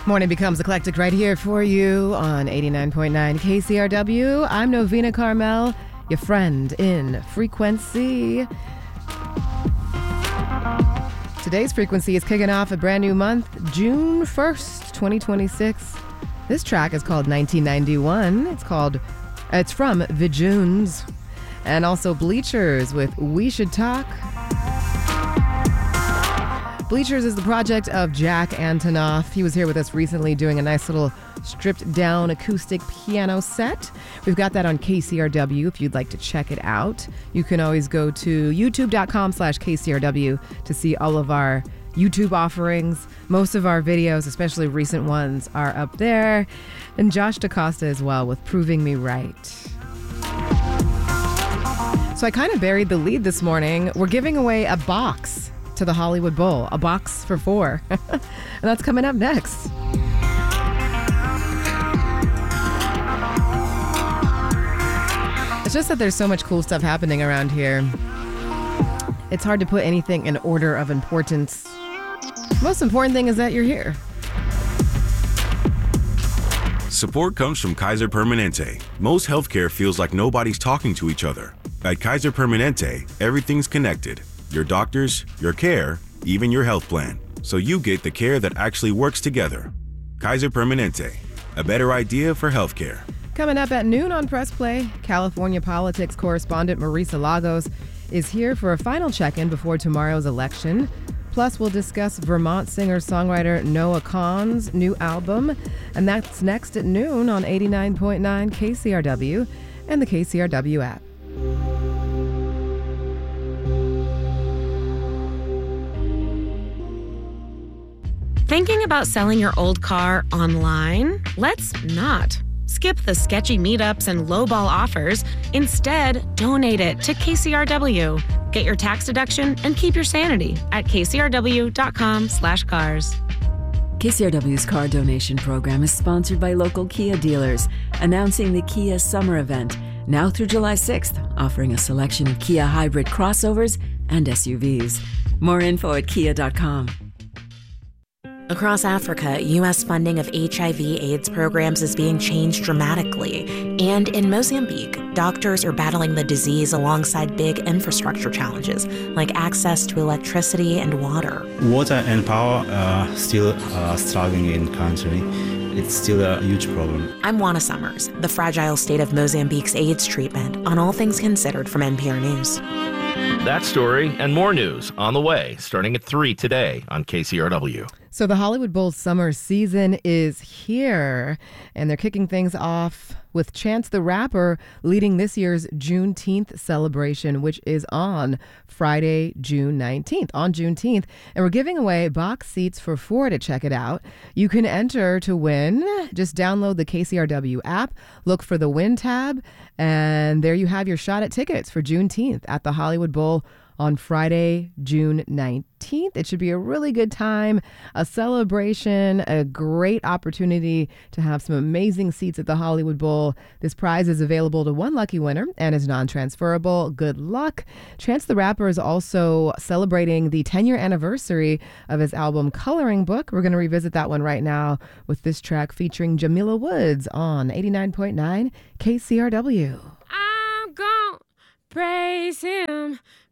Morning becomes eclectic right here for you on 89.9 KCRW. I'm Novena Carmel, your friend in Frequency. Today's Frequency is kicking off a brand new month, June 1st, 2026. This track is called 1991. It's from The Junes. And also Bleachers with We Should Talk. Bleachers is the project of Jack Antonoff. He was here with us recently doing a nice little stripped down acoustic piano set. We've got that on KCRW if you'd like to check it out. You can always go to youtube.com/KCRW to see all of our YouTube offerings. Most of our videos, especially recent ones, are up there. And Josh DaCosta as well with Proving Me Right. So I kind of buried the lead this morning. We're giving away a box to the Hollywood Bowl, a box for 4. And that's coming up next. It's just that there's so much cool stuff happening around here. It's hard to put anything in order of importance. Most important thing is that you're here. Support comes from Kaiser Permanente. Most healthcare feels like nobody's talking to each other. At Kaiser Permanente, everything's connected. Your doctors, your care, even your health plan. So you get the care that actually works together. Kaiser Permanente, a better idea for healthcare. Coming up at noon on Press Play, California politics correspondent Marisa Lagos is here for a final check-in before tomorrow's election. Plus, we'll discuss Vermont singer-songwriter Noah Kahan's new album. And that's next at noon on 89.9 KCRW and the KCRW app. Thinking about selling your old car online? Let's not. Skip the sketchy meetups and lowball offers. Instead, donate it to KCRW. Get your tax deduction and keep your sanity at kcrw.com/cars. KCRW's car donation program is sponsored by local Kia dealers, announcing the Kia Summer Event, now through July 6th, offering a selection of Kia hybrid crossovers and SUVs. More info at kia.com. Across Africa, U.S. funding of HIV/AIDS programs is being changed dramatically. And in Mozambique, doctors are battling the disease alongside big infrastructure challenges, like access to electricity and water. Water and power are still struggling in country. It's still a huge problem. I'm Juana Summers, the fragile state of Mozambique's AIDS treatment, on All Things Considered from NPR News. That story and more news on the way, starting at 3 today on KCRW. So the Hollywood Bowl summer season is here, and they're kicking things off with Chance the Rapper leading this year's Juneteenth celebration, which is on Friday, June 19th, on Juneteenth. And we're giving away box seats for 4 to check it out. You can enter to win. Just download the KCRW app, look for the Win tab, and there you have your shot at tickets for Juneteenth at the Hollywood Bowl on Friday, June 19th. It should be a really good time, a celebration, a great opportunity to have some amazing seats at the Hollywood Bowl. This prize is available to one lucky winner and is non-transferable. Good luck. Chance the Rapper is also celebrating the 10-year anniversary of his album Coloring Book. We're going to revisit that one right now with this track featuring Jamila Woods on 89.9 KCRW. I'm gonna praise him